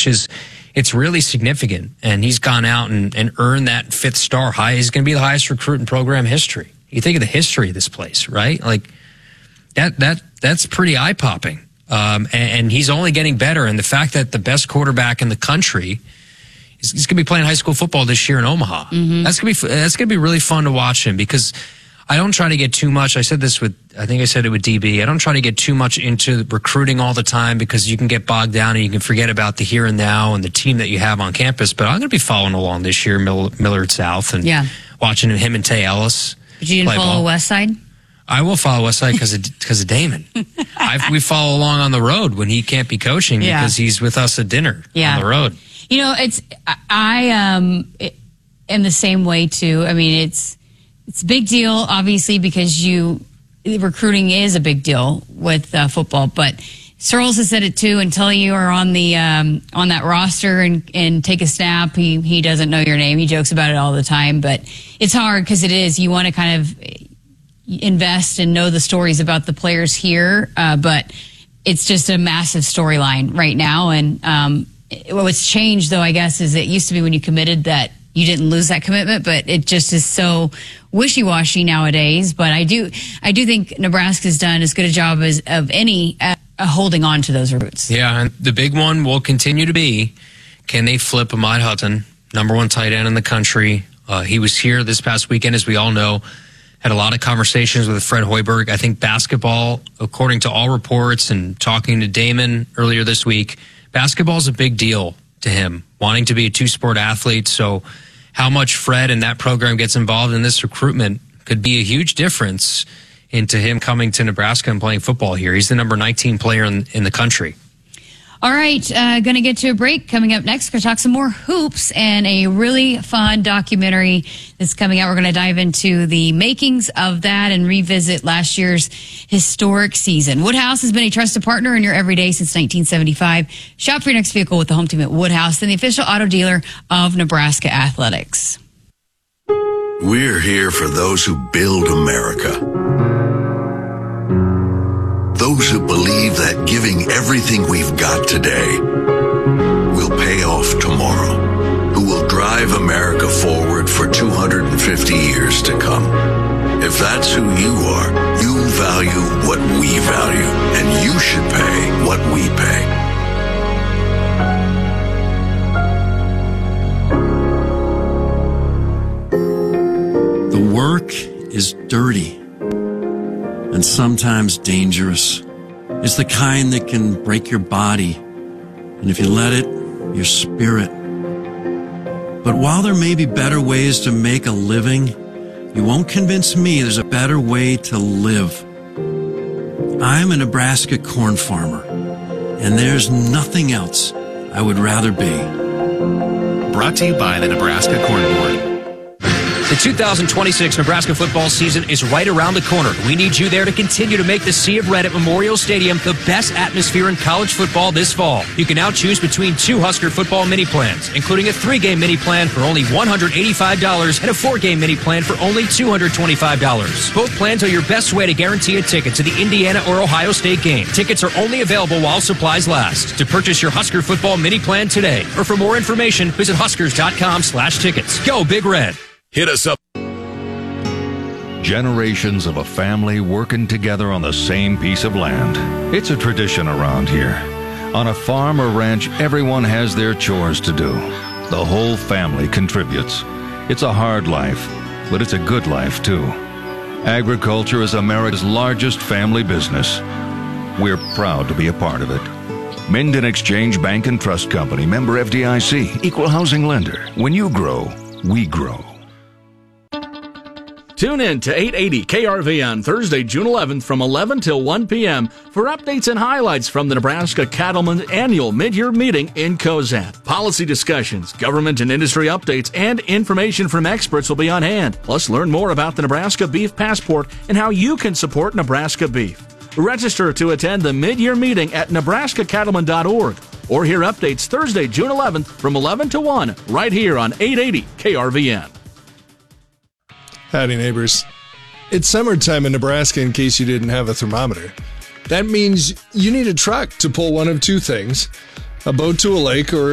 which is, it's really significant. And he's gone out and earned that 5th star high. He's going to be the highest recruit in program history. You think of the history of this place, right? Like that's pretty eye popping. And he's only getting better. And the fact that the best quarterback in the country is going to be playing high school football this year in Omaha. Mm-hmm. That's going to be really fun to watch him, because I don't try to get too much. I think I said it with DB. I don't try to get too much into recruiting all the time, because you can get bogged down and you can forget about the here and now and the team that you have on campus. But I'm going to be following along this year, Millard South, and watching him and Tay Ellis. But you didn't follow Westside? I will follow Westside because of Damon. We follow along on the road when he can't be coaching, because he's with us at dinner on the road. You know, I am the same way too. I mean, it's a big deal, obviously, because recruiting is a big deal with football. But Searles has said it too. Until you are on that roster and take a snap, he doesn't know your name. He jokes about it all the time, but it's hard, because you want to kind of invest and know the stories about the players here, but it's just a massive storyline right now. And what's changed, though, I guess, is it used to be when you committed that you didn't lose that commitment, but it just is so wishy-washy nowadays. But I do think Nebraska's done as good a job of any holding on to those roots. Yeah, and the big one will continue to be, can they flip Ahmad Hutton, number 1 tight end in the country? He was here this past weekend, as we all know. Had a lot of conversations with Fred Hoiberg. I think basketball, according to all reports and talking to Damon earlier this week, basketball is a big deal to him, wanting to be a 2-sport athlete. So how much Fred and that program gets involved in this recruitment could be a huge difference into him coming to Nebraska and playing football here. He's the number 19 player in the country. All right, going to get to a break. Coming up next, we're going to talk some more hoops and a really fun documentary that's coming out. We're going to dive into the makings of that and revisit last year's historic season. Woodhouse has been a trusted partner in your everyday since 1975. Shop for your next vehicle with the home team at Woodhouse, and the official auto dealer of Nebraska Athletics. We're here for those who build America. Those who believe that giving everything we've got today will pay off tomorrow, who will drive America forward for 250 years to come. If that's who you are, you value what we value, and you should pay what we pay. The work is dirty and sometimes dangerous. It's the kind that can break your body, and if you let it, your spirit. But while there may be better ways to make a living, you won't convince me there's a better way to live. I'm a Nebraska corn farmer, and there's nothing else I would rather be. Brought to you by the Nebraska Corn Board. The 2026 Nebraska football season is right around the corner. We need you there to continue to make the Sea of Red at Memorial Stadium the best atmosphere in college football this fall. You can now choose between 2 Husker football mini plans, including a 3-game mini plan for only $185 and a 4-game mini plan for only $225. Both plans are your best way to guarantee a ticket to the Indiana or Ohio State game. Tickets are only available while supplies last. To purchase your Husker football mini plan today, or for more information, visit huskers.com/tickets. Go Big Red. Hit us up. Generations of a family working together on the same piece of land. It's a tradition around here. On a farm or ranch, everyone has their chores to do. The whole family contributes. It's a hard life, but it's a good life too. Agriculture is America's largest family business. We're proud to be a part of it. Minden Exchange Bank and Trust Company, member FDIC, equal housing lender. When you grow, we grow. Tune in to 880 KRV on Thursday, June 11th from 11 till 1 p.m. for updates and highlights from the Nebraska Cattlemen's annual mid-year meeting in Cozad. Policy discussions, government and industry updates, and information from experts will be on hand. Plus, learn more about the Nebraska Beef Passport and how you can support Nebraska beef. Register to attend the mid-year meeting at nebraskacattlemen.org or hear updates Thursday, June 11th from 11 to 1 right here on 880 KRVN. Howdy, neighbors. It's summertime in Nebraska, in case you didn't have a thermometer. That means you need a truck to pull one of two things: a boat to a lake or